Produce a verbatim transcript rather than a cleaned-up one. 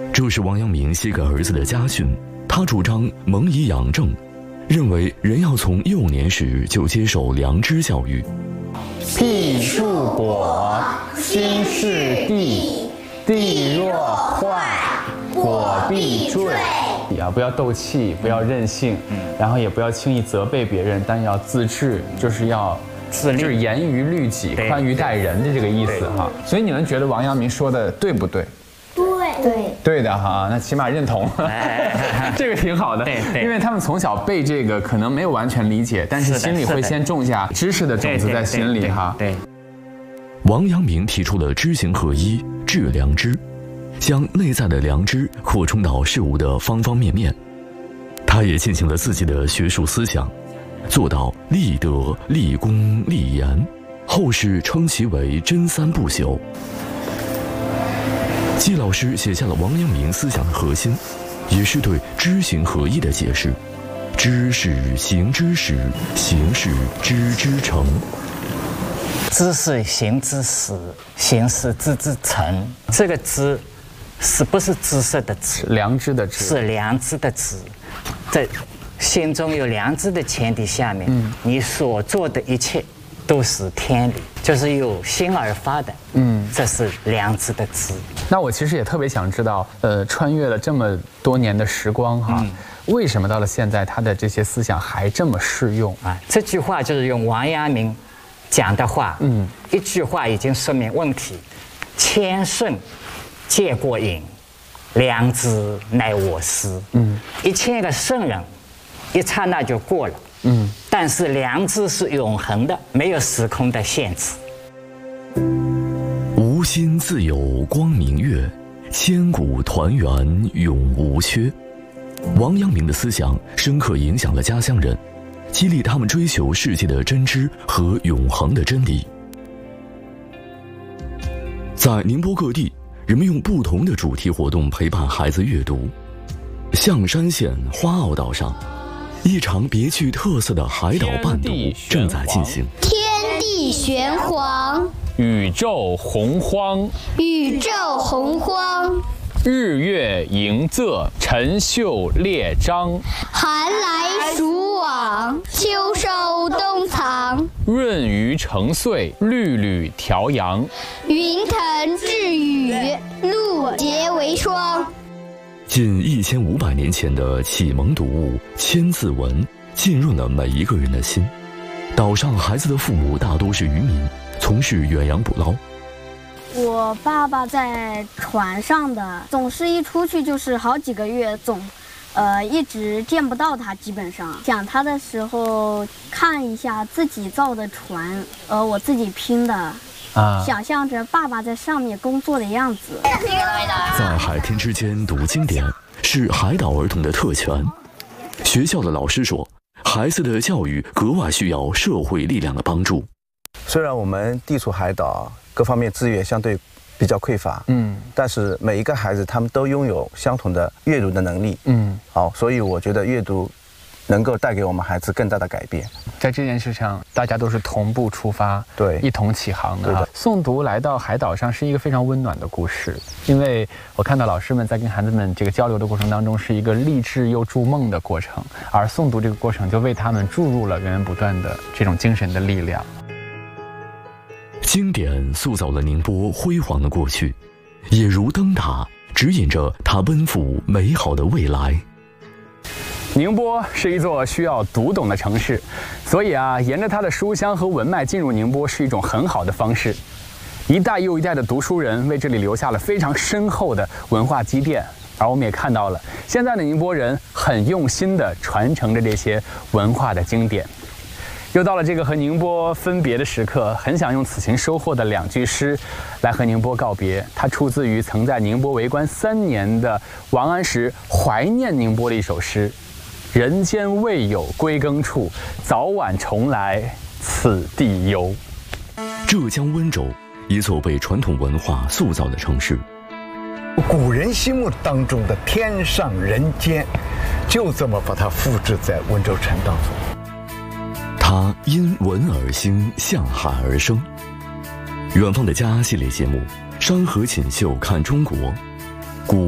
这是王阳明写给儿子的家训。他主张蒙以养正，认为人要从幼年时就接受良知教育。 地树果，心是地，地若坏，果必坠。啊，不要斗气，不要任性，然后也不要轻易责备别人，但要自制，就是要。就是严于律己，宽于待人的这个意思哈。所以你们觉得王阳明说的对不对？ 对对对的哈，那起码认同，这个挺好的。因为他们从小背这个，可能没有完全理解，但是心里会先种下知识的种子在心里哈。 对。王阳明提出了知行合一、致良知，将内在的良知扩充到事物的方方面面。他也进行了自己的学术思想。做到立德、立功、立言，后世称其为真三不朽。季老师写下了王阳明思想的核心，也是对知行合一的解释。知是行之始，行是知之成。 知是行之始，行是知之成。这个知，是不是知识的知？ 良知的知。 是良知的知。在心中有良知的前提下面，嗯，你所做的一切都是天理，就是由心而发的，嗯，这是良知的知。 那我其实也特别想知道，呃，穿越了这么多年的时光哈，嗯，为什么到了现在他的这些思想还这么适用啊？ 这句话就是用王阳明讲的话，嗯，一句话已经说明问题：千圣戒过瘾，良知乃我师。嗯，一千个圣人。一刹那就过了，嗯，但是良知是永恒的，没有时空的限制。 无心自有光明月，千古团圆永无缺。王阳明的思想深刻影响了家乡人，激励他们追求世界的真知和永恒的真理。在宁波各地，人们用不同的主题活动陪伴孩子阅读。象山县花澳岛上，一场别具特色的海岛伴读正在进行。 天地玄黄， 宇宙洪荒， 宇宙洪荒， 日月盈仄，辰宿列张， 寒来暑往，秋收冬藏， 润余成岁，缕缕调阳， 云腾致雨，露结为霜。 近一千五百年前的启蒙读物《千字文》浸润了每一个人的心。岛上孩子的父母大多是渔民，从事远洋捕捞。 我爸爸在船上的，总是一出去就是好几个月，总，呃，一直见不到他。基本上讲他的时候，看一下自己造的船，呃，我自己拼的。啊，想象着爸爸在上面工作的样子。 在海天之间读经典是海岛儿童的特权。学校的老师说，孩子的教育格外需要社会力量的帮助。 虽然我们地处海岛，各方面资源相对比较匮乏，嗯，但是每一个孩子他们都拥有相同的阅读的能力，嗯，好，所以我觉得阅读能够带给我们孩子更大的改变。 在这件事上，大家都是同步出发， 对， 一同起航的。诵读来到海岛上是一个非常温暖的故事，因为我看到老师们在跟孩子们这个交流的过程当中，是一个励志又筑梦的过程，而诵读这个过程就为他们注入了源源不断的这种精神的力量。 经典塑造了宁波辉煌的过去，也如灯塔指引着它奔赴美好的未来。 宁波是一座需要读懂的城市，所以啊，沿着它的书香和文脉进入宁波是一种很好的方式。一代又一代的读书人为这里留下了非常深厚的文化积淀，而我们也看到了现在的宁波人很用心地传承着这些文化的经典。又到了这个和宁波分别的时刻，很想用此行收获的两句诗来和宁波告别。它出自于曾在宁波为官三年的王安石怀念宁波的一首诗：人间未有归耕处，早晚重来此地游。 浙江温州，一座被传统文化塑造的城市。 古人心目当中的天上人间，就这么把它复制在温州城当中。 它因闻而兴，向海而生。远方的家系列节目《山河锦绣看中国》